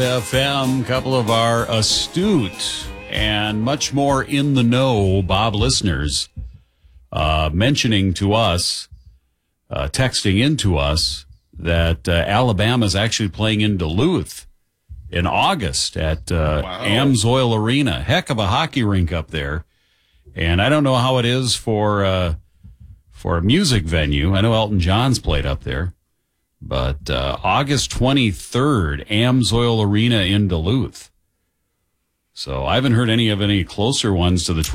FM, couple of our astute and much more in the know Bob listeners mentioning to us, texting into us that Alabama's actually playing in Duluth in August at Amsoil Arena. Heck of a hockey rink up there. And I don't know how it is for a music venue. I know Elton John's played up there. But August 23rd, Amsoil Arena in Duluth. So I haven't heard any closer ones to the